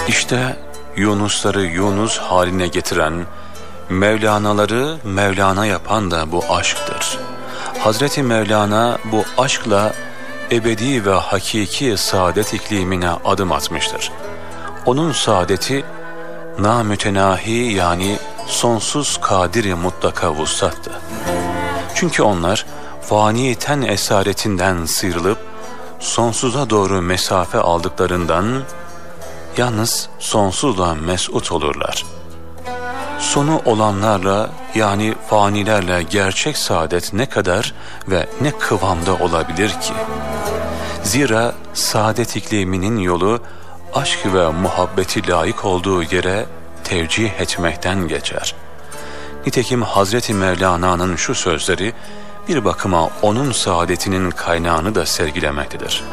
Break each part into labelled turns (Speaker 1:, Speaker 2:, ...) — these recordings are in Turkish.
Speaker 1: İşte Yunusları Yunus haline getiren, Mevlanaları Mevlana yapan da bu aşktır. Hazreti Mevlana bu aşkla ebedi ve hakiki saadet iklimine adım atmıştır. Onun saadeti namütenahi yani sonsuz kadiri mutlaka vusattı. Çünkü onlar fani ten esaretinden sıyrılıp sonsuza doğru mesafe aldıklarından yalnız sonsuzla mesut olurlar. Sonu olanlarla yani fanilerle gerçek saadet ne kadar ve ne kıvamda olabilir ki? Zira saadet ikliminin yolu aşk ve muhabbeti layık olduğu yere tevcih etmekten geçer. Nitekim Hazreti Mevlana'nın şu sözleri bir bakıma onun saadetinin kaynağını da sergilemektedir.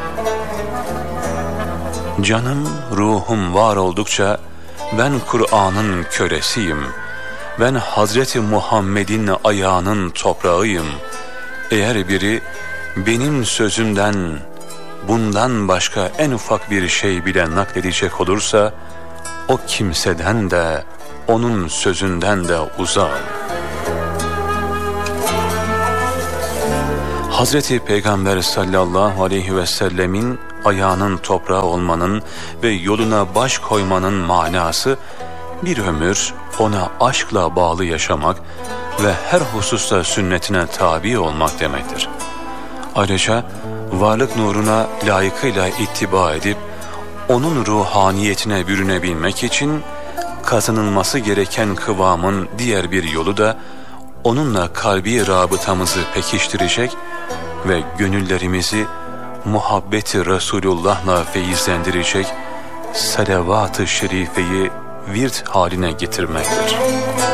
Speaker 1: Canım, ruhum var oldukça ben Kur'an'ın köresiyim. Ben Hazreti Muhammed'in ayağının toprağıyım. Eğer biri benim sözümden bundan başka en ufak bir şey bile nakledecek olursa o kimseden de onun sözünden de uzak. Hazreti Peygamber sallallahu aleyhi ve sellemin ayağının toprağı olmanın ve yoluna baş koymanın manası bir ömür ona aşkla bağlı yaşamak ve her hususta sünnetine tabi olmak demektir. Ayrıca varlık nuruna layıkıyla ittiba edip onun ruhaniyetine bürünebilmek için kazanılması gereken kıvamın diğer bir yolu da onunla kalbi rabıtamızı pekiştirecek ve gönüllerimizi muhabbeti Resulullah'la feyizlendirecek salavat-ı şerifeyi virt haline getirmektir.